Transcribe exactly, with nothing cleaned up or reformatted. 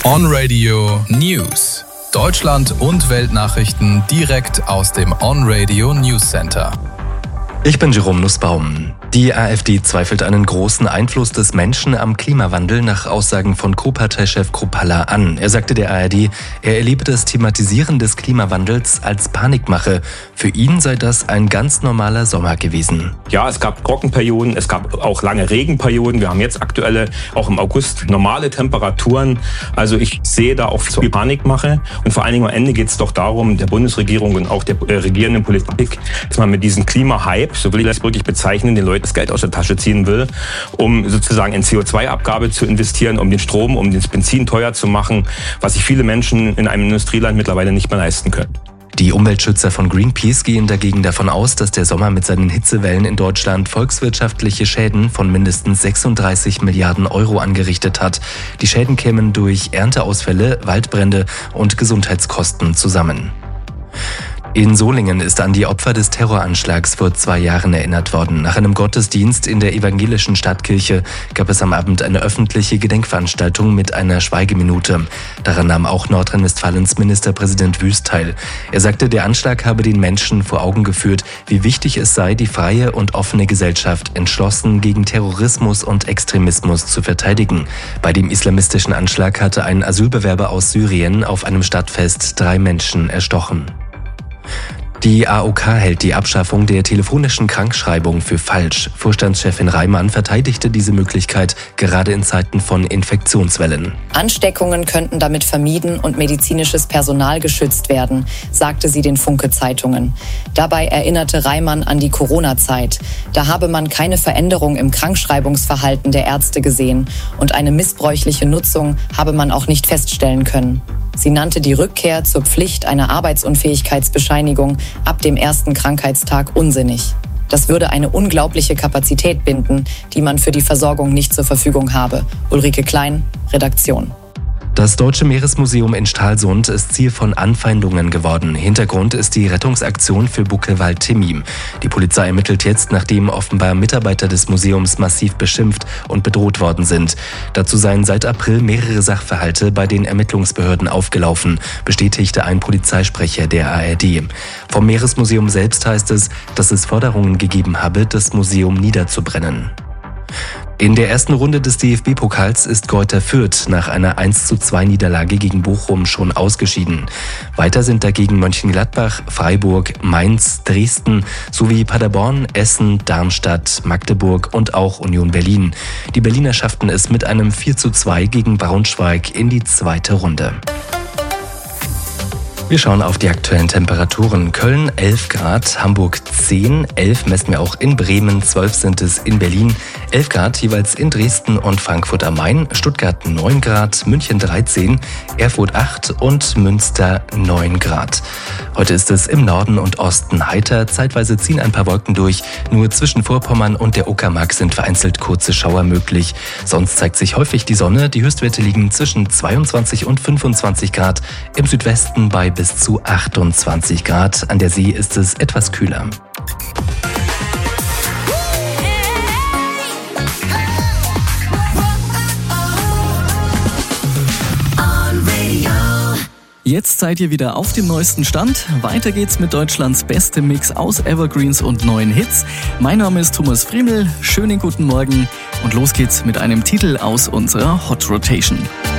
On Radio News. Deutschland und Weltnachrichten direkt aus dem On Radio News Center. Ich bin Jerome Nussbaum. Die AfD zweifelt einen großen Einfluss des Menschen am Klimawandel nach Aussagen von Co-Parteichef Kruppalla an. Er sagte der A R D, er erlebe das Thematisieren des Klimawandels als Panikmache. Für ihn sei das ein ganz normaler Sommer gewesen. Ja, es gab Trockenperioden, es gab auch lange Regenperioden. Wir haben jetzt aktuelle, auch im August, normale Temperaturen. Also ich sehe da auch viel Panikmache. Und vor allen Dingen am Ende geht es doch darum, der Bundesregierung und auch der äh, regierenden Politik, dass man mit diesem Klimahype, so will ich das wirklich bezeichnen, den Leuten das Geld aus der Tasche ziehen will, um sozusagen in C O zwei Abgabe zu investieren, um den Strom, um das Benzin teuer zu machen, was sich viele Menschen in einem Industrieland mittlerweile nicht mehr leisten können. Die Umweltschützer von Greenpeace gehen dagegen davon aus, dass der Sommer mit seinen Hitzewellen in Deutschland volkswirtschaftliche Schäden von mindestens sechsunddreißig Milliarden Euro angerichtet hat. Die Schäden kämen durch Ernteausfälle, Waldbrände und Gesundheitskosten zusammen. In Solingen ist an die Opfer des Terroranschlags vor zwei Jahren erinnert worden. Nach einem Gottesdienst in der evangelischen Stadtkirche gab es am Abend eine öffentliche Gedenkveranstaltung mit einer Schweigeminute. Daran nahm auch Nordrhein-Westfalens Ministerpräsident Wüst teil. Er sagte, der Anschlag habe den Menschen vor Augen geführt, wie wichtig es sei, die freie und offene Gesellschaft entschlossen gegen Terrorismus und Extremismus zu verteidigen. Bei dem islamistischen Anschlag hatte ein Asylbewerber aus Syrien auf einem Stadtfest drei Menschen erstochen. Die A O K hält die Abschaffung der telefonischen Krankschreibung für falsch. Vorstandschefin Reimann verteidigte diese Möglichkeit gerade in Zeiten von Infektionswellen. Ansteckungen könnten damit vermieden und medizinisches Personal geschützt werden, sagte sie den Funke-Zeitungen. Dabei erinnerte Reimann an die Corona-Zeit. Da habe man keine Veränderung im Krankschreibungsverhalten der Ärzte gesehen und eine missbräuchliche Nutzung habe man auch nicht feststellen können. Sie nannte die Rückkehr zur Pflicht einer Arbeitsunfähigkeitsbescheinigung ab dem ersten Krankheitstag unsinnig. Das würde eine unglaubliche Kapazität binden, die man für die Versorgung nicht zur Verfügung habe. Ulrike Klein, Redaktion. Das Deutsche Meeresmuseum in Stralsund ist Ziel von Anfeindungen geworden. Hintergrund ist die Rettungsaktion für Buckelwald-Timim. Die Polizei ermittelt jetzt, nachdem offenbar Mitarbeiter des Museums massiv beschimpft und bedroht worden sind. Dazu seien seit April mehrere Sachverhalte bei den Ermittlungsbehörden aufgelaufen, bestätigte ein Polizeisprecher der A R D. Vom Meeresmuseum selbst heißt es, dass es Forderungen gegeben habe, das Museum niederzubrennen. In der ersten Runde des D F B-Pokals ist Greuther Fürth nach einer eins zu zwei Niederlage gegen Bochum schon ausgeschieden. Weiter sind dagegen Mönchengladbach, Freiburg, Mainz, Dresden sowie Paderborn, Essen, Darmstadt, Magdeburg und auch Union Berlin. Die Berliner schafften es mit einem vier zu zwei gegen Braunschweig in die zweite Runde. Wir schauen auf die aktuellen Temperaturen. Köln elf Grad, Hamburg zehn, elf messen wir auch in Bremen, zwölf sind es in Berlin, elf Grad jeweils in Dresden und Frankfurt am Main, Stuttgart neun Grad, München dreizehn, Erfurt acht und Münster neun Grad. Heute ist es im Norden und Osten heiter, zeitweise ziehen ein paar Wolken durch, nur zwischen Vorpommern und der Uckermark sind vereinzelt kurze Schauer möglich. Sonst zeigt sich häufig die Sonne, die Höchstwerte liegen zwischen zweiundzwanzig und fünfundzwanzig Grad, im Südwesten bei bis zu achtundzwanzig Grad. An der See ist es etwas kühler. Jetzt seid ihr wieder auf dem neuesten Stand. Weiter geht's mit Deutschlands bestem Mix aus Evergreens und neuen Hits. Mein Name ist Thomas Friemel. Schönen guten Morgen und los geht's mit einem Titel aus unserer Hot Rotation.